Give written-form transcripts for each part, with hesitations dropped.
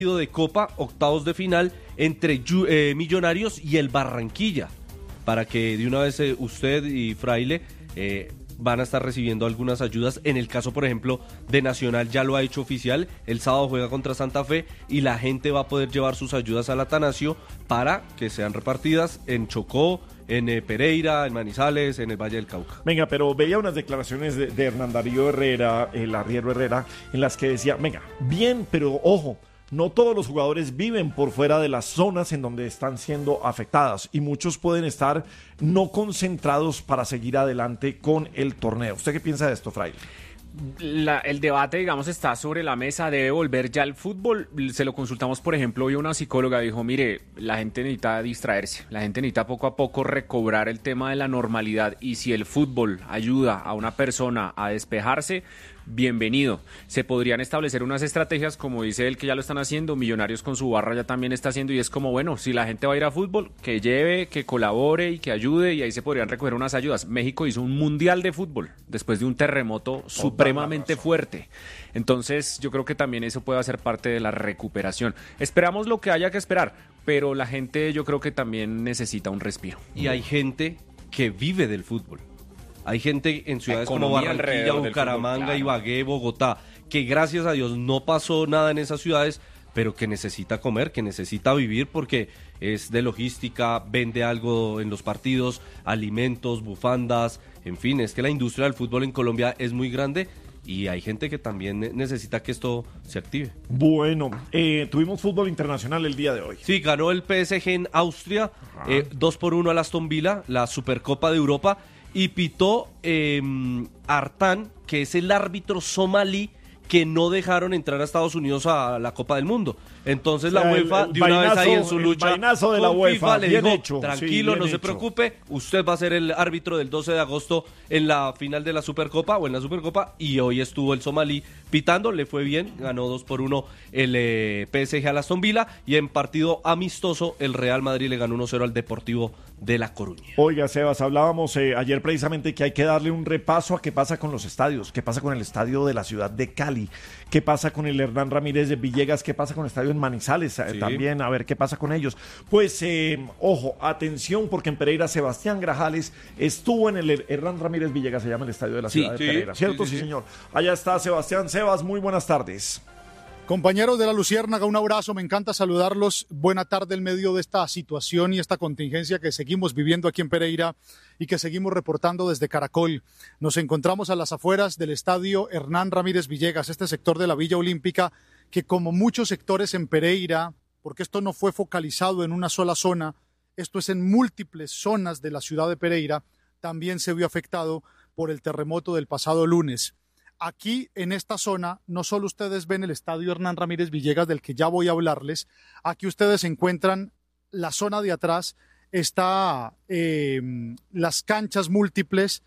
de Copa, octavos de final entre Millonarios y el Barranquilla, para que de una vez usted y Fraile van a estar recibiendo algunas ayudas. En el caso, por ejemplo, de Nacional ya lo ha hecho oficial, el sábado juega contra Santa Fe y la gente va a poder llevar sus ayudas al Atanasio para que sean repartidas en Chocó, en Pereira, en Manizales, en el Valle del Cauca. Venga, pero veía unas declaraciones de Hernán Darío Herrera, el arriero Herrera, en las que decía, venga, bien, pero ojo, no todos los jugadores viven por fuera de las zonas en donde están siendo afectadas y muchos pueden estar no concentrados para seguir adelante con el torneo. ¿Usted qué piensa de esto, Fraile? El debate, digamos, está sobre la mesa, debe volver ya al fútbol. Se lo consultamos, por ejemplo, hoy una psicóloga dijo, mire, la gente necesita distraerse, la gente necesita poco a poco recobrar el tema de la normalidad y si el fútbol ayuda a una persona a despejarse, bienvenido. Se podrían establecer unas estrategias, como dice él, que ya lo están haciendo, Millonarios con su barra ya también está haciendo, y es como, bueno, si la gente va a ir a fútbol, que lleve, que colabore y que ayude, y ahí se podrían recoger unas ayudas. México hizo un mundial de fútbol después de un terremoto supremamente fuerte. Entonces, yo creo que también eso puede ser parte de la recuperación. Esperamos lo que haya que esperar, pero la gente yo creo que también necesita un respiro. Y hay gente que vive del fútbol. Hay gente en ciudades como Barranquilla, Bucaramanga, claro, Ibagué, Bogotá, que gracias a Dios no pasó nada en esas ciudades, pero que necesita comer, que necesita vivir porque es de logística, vende algo en los partidos, alimentos, bufandas, en fin, es que la industria del fútbol en Colombia es muy grande y hay gente que también necesita que esto se active. Bueno, tuvimos fútbol internacional el día de hoy. Sí, ganó el PSG en Austria, 2-1 al Aston Villa, la Supercopa de Europa. Y pitó Artan, que es el árbitro somalí que no dejaron entrar a Estados Unidos a la Copa del Mundo. Entonces la UEFA, de una vez ahí en su lucha de la UEFA, FIFA, le bien dijo, hecho, tranquilo, sí, no se preocupe, usted va a ser el árbitro del 12 de agosto en la final de la Supercopa o en la Supercopa, y hoy estuvo el somalí pitando, le fue bien, ganó 2-1 el PSG al Aston Villa, y en partido amistoso el Real Madrid le ganó 1-0 al Deportivo de La Coruña. Oiga, Sebas, hablábamos ayer precisamente que hay que darle un repaso a qué pasa con los estadios, qué pasa con el estadio de la ciudad de Cali, qué pasa con el Hernán Ramírez de Villegas, qué pasa con el estadio en Manizales, sí, también a ver qué pasa con ellos. Pues, ojo, atención, porque en Pereira Sebastián Grajales estuvo en el Hernán Ramírez Villegas, se llama el estadio de la ciudad de Pereira, ¿cierto? Sí, señor. Allá está Sebastián. Sebas, muy buenas tardes. Compañeros de la Luciérnaga, un abrazo, me encanta saludarlos. Buena tarde en medio de esta situación y esta contingencia que seguimos viviendo aquí en Pereira y que seguimos reportando desde Caracol. Nos encontramos a las afueras del estadio Hernán Ramírez Villegas, este sector de la Villa Olímpica, que como muchos sectores en Pereira, porque esto no fue focalizado en una sola zona, esto es en múltiples zonas de la ciudad de Pereira, también se vio afectado por el terremoto del pasado lunes. Aquí, en esta zona, no solo ustedes ven el estadio Hernán Ramírez Villegas, del que ya voy a hablarles, aquí ustedes encuentran la zona de atrás, está las canchas múltiples,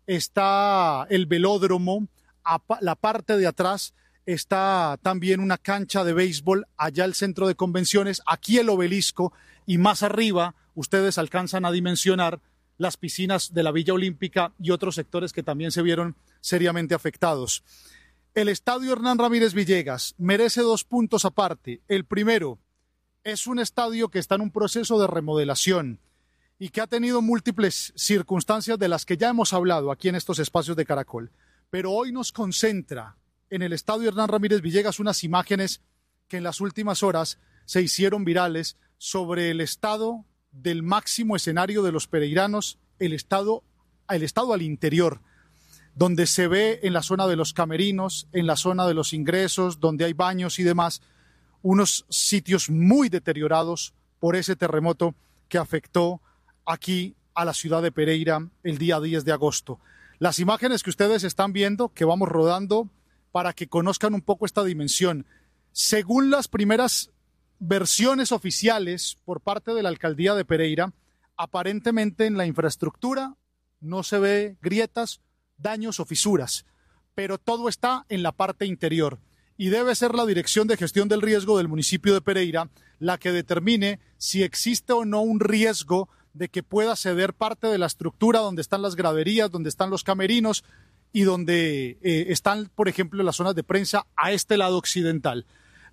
está el velódromo, la parte de atrás está también una cancha de béisbol, allá el centro de convenciones, aquí el obelisco, y más arriba ustedes alcanzan a dimensionar las piscinas de la Villa Olímpica y otros sectores que también se vieron seriamente afectados. El estadio Hernán Ramírez Villegas merece 2 puntos aparte. El primero, es un estadio que está en un proceso de remodelación y que ha tenido múltiples circunstancias de las que ya hemos hablado aquí en estos espacios de Caracol. Pero hoy nos concentra en el estadio Hernán Ramírez Villegas unas imágenes que en las últimas horas se hicieron virales sobre el estado del máximo escenario de los pereiranos, el estado al interior, donde se ve en la zona de los camerinos, en la zona de los ingresos, donde hay baños y demás, unos sitios muy deteriorados por ese terremoto que afectó aquí a la ciudad de Pereira el día 10 de agosto. Las imágenes que ustedes están viendo, que vamos rodando, para que conozcan un poco esta dimensión. Según las primeras versiones oficiales por parte de la alcaldía de Pereira, aparentemente en la infraestructura no se ve grietas, daños o fisuras, pero todo está en la parte interior y debe ser la Dirección de Gestión del Riesgo del municipio de Pereira la que determine si existe o no un riesgo de que pueda ceder parte de la estructura donde están las graderías, donde están los camerinos y donde están, por ejemplo, las zonas de prensa a este lado occidental.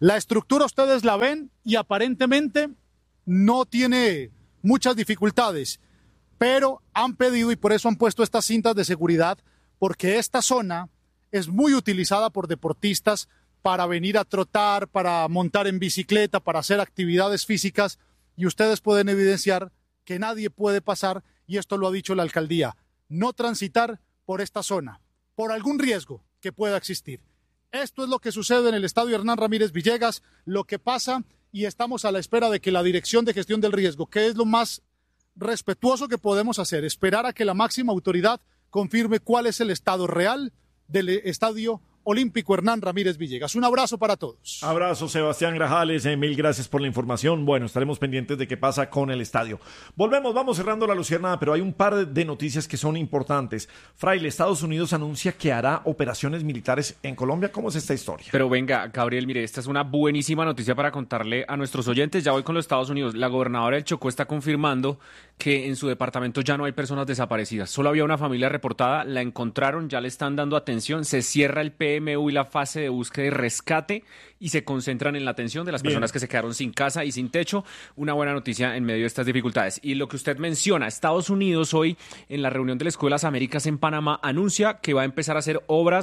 La estructura ustedes la ven y aparentemente no tiene muchas dificultades, pero han pedido y por eso han puesto estas cintas de seguridad, porque esta zona es muy utilizada por deportistas para venir a trotar, para montar en bicicleta, para hacer actividades físicas, y ustedes pueden evidenciar que nadie puede pasar, y esto lo ha dicho la alcaldía, no transitar por esta zona, por algún riesgo que pueda existir. Esto es lo que sucede en el estadio Hernán Ramírez Villegas, lo que pasa, y estamos a la espera de que la Dirección de Gestión del Riesgo, que es lo más respetuoso que podemos hacer, esperar a que la máxima autoridad confirme cuál es el estado real del estadio Olímpico Hernán Ramírez Villegas. Un abrazo para todos. Abrazo, Sebastián Grajales, mil gracias por la información. Bueno, estaremos pendientes de qué pasa con el estadio. Vamos cerrando la luciérnaga, pero hay un par de noticias que son importantes. Fraile, Estados Unidos anuncia que hará operaciones militares en Colombia. ¿Cómo es esta historia? Pero venga, Gabriel, mire, esta es una buenísima noticia para contarle a nuestros oyentes. Ya voy con los Estados Unidos. La gobernadora del Chocó está confirmando que en su departamento ya no hay personas desaparecidas. Solo había una familia reportada, la encontraron, ya le están dando atención, se cierra el PMU y la fase de búsqueda y rescate y se concentran en la atención de las personas que se quedaron sin casa y sin techo. Una buena noticia en medio de estas dificultades. Y lo que usted menciona, Estados Unidos hoy en la reunión de la Escuela de las Américas en Panamá anuncia que va a empezar a hacer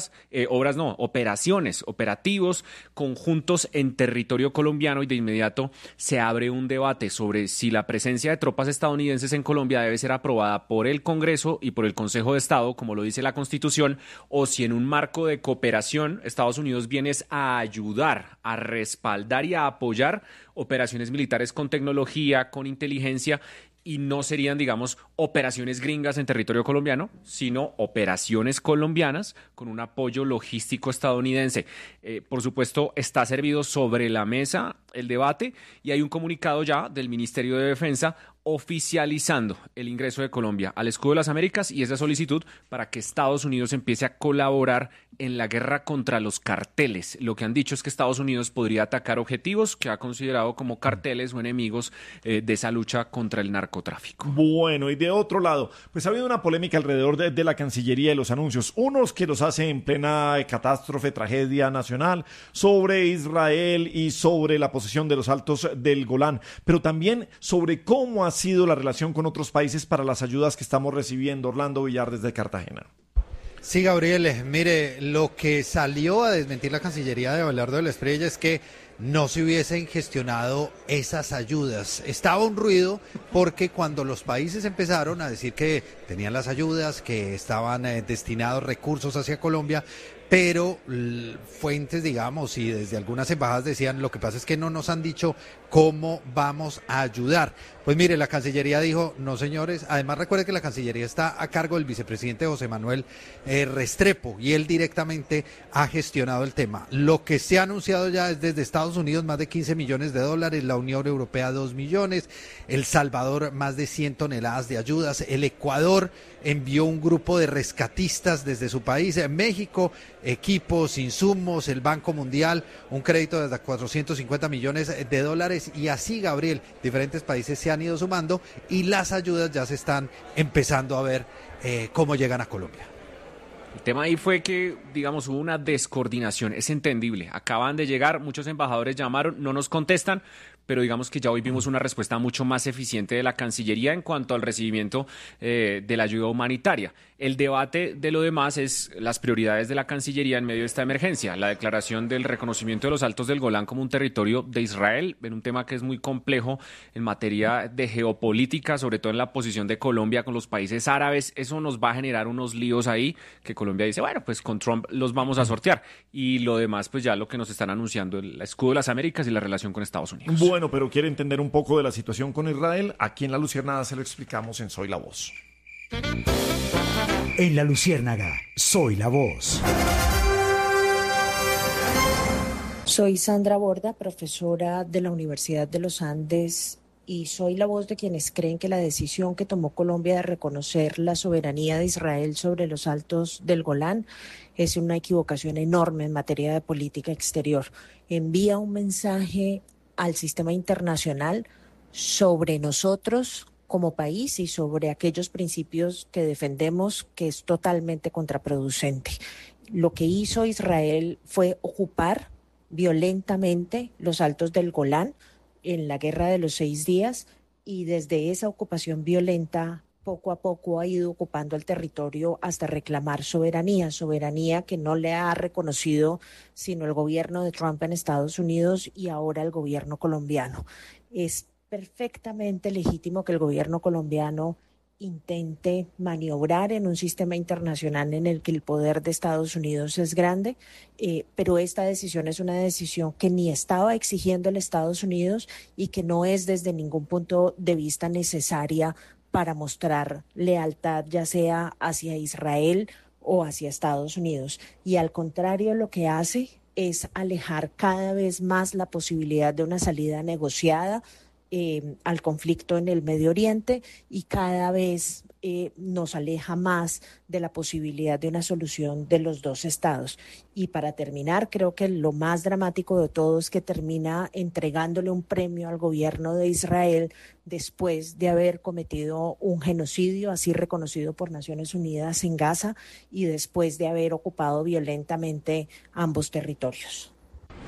operativos conjuntos en territorio colombiano, y de inmediato se abre un debate sobre si la presencia de tropas estadounidenses en Colombia debe ser aprobada por el Congreso y por el Consejo de Estado, como lo dice la Constitución, o si en un marco de cooperación Estados Unidos viene a ayudar, a respaldar y a apoyar operaciones militares con tecnología, con inteligencia, y no serían, digamos, operaciones gringas en territorio colombiano, sino operaciones colombianas con un apoyo logístico estadounidense. Por supuesto, está servido sobre la mesa el debate y hay un comunicado ya del Ministerio de Defensa oficializando el ingreso de Colombia al Escudo de las Américas y esa solicitud para que Estados Unidos empiece a colaborar en la guerra contra los carteles. Lo que han dicho es que Estados Unidos podría atacar objetivos que ha considerado como carteles o enemigos de esa lucha contra el narcotráfico. Bueno, y de otro lado, pues ha habido una polémica alrededor de la Cancillería y los anuncios. Unos que los hace en plena catástrofe, tragedia nacional, sobre Israel y sobre la posesión de los altos del Golán, pero también sobre cómo ha sido la relación con otros países para las ayudas que estamos recibiendo. Orlando Villar desde Cartagena. Sí, Gabriel, mire, lo que salió a desmentir la Cancillería de Abelardo de la Espriella es que no se hubiesen gestionado esas ayudas. Estaba un ruido porque cuando los países empezaron a decir que tenían las ayudas, que estaban destinados recursos hacia Colombia, pero fuentes, digamos, y desde algunas embajadas decían, lo que pasa es que no nos han dicho cómo vamos a ayudar. Pues mire, la Cancillería dijo, no señores, además recuerde que la Cancillería está a cargo del vicepresidente José Manuel Restrepo, y él directamente ha gestionado el tema. Lo que se ha anunciado ya es desde Estados Unidos más de 15 millones de dólares, la Unión Europea 2 millones, El Salvador más de 100 toneladas de ayudas, el Ecuador envió un grupo de rescatistas desde su país, México, equipos, insumos, el Banco Mundial, un crédito de hasta 450 millones de dólares, y así, Gabriel, diferentes países se han ido sumando y las ayudas ya se están empezando a ver cómo llegan a Colombia. El tema ahí fue que, digamos, hubo una descoordinación, es entendible. Acaban de llegar, muchos embajadores llamaron, no nos contestan, pero digamos que ya hoy vimos una respuesta mucho más eficiente de la Cancillería en cuanto al recibimiento de la ayuda humanitaria. El debate de lo demás es las prioridades de la Cancillería en medio de esta emergencia. La declaración del reconocimiento de los Altos del Golán como un territorio de Israel, en un tema que es muy complejo en materia de geopolítica, sobre todo en la posición de Colombia con los países árabes. Eso nos va a generar unos líos ahí que Colombia dice, bueno, pues con Trump los vamos a sortear. Y lo demás, pues ya lo que nos están anunciando, el Escudo de las Américas y la relación con Estados Unidos. Bueno, pero quiere entender un poco de la situación con Israel. Aquí en La Luciérnaga se lo explicamos en Soy la Voz. En La Luciérnaga, Soy la Voz. Soy Sandra Borda, profesora de la Universidad de los Andes, y soy la voz de quienes creen que la decisión que tomó Colombia de reconocer la soberanía de Israel sobre los Altos del Golán es una equivocación enorme en materia de política exterior. Envía un mensaje al sistema internacional sobre nosotros como país y sobre aquellos principios que defendemos, que es totalmente contraproducente. Lo que hizo Israel fue ocupar violentamente los Altos del Golán en la Guerra de los 6 días, y desde esa ocupación violenta poco a poco ha ido ocupando el territorio hasta reclamar soberanía que no le ha reconocido sino el gobierno de Trump en Estados Unidos y ahora el gobierno colombiano. Es perfectamente legítimo que el gobierno colombiano intente maniobrar en un sistema internacional en el que el poder de Estados Unidos es grande, pero esta decisión es una decisión que ni estaba exigiendo el Estados Unidos y que no es desde ningún punto de vista necesaria para mostrar lealtad, ya sea hacia Israel o hacia Estados Unidos. Y al contrario, lo que hace es alejar cada vez más la posibilidad de una salida negociada al conflicto en el Medio Oriente, y cada vez nos aleja más de la posibilidad de una solución de los dos estados. Y para terminar, creo que lo más dramático de todo es que termina entregándole un premio al gobierno de Israel después de haber cometido un genocidio así reconocido por Naciones Unidas en Gaza y después de haber ocupado violentamente ambos territorios.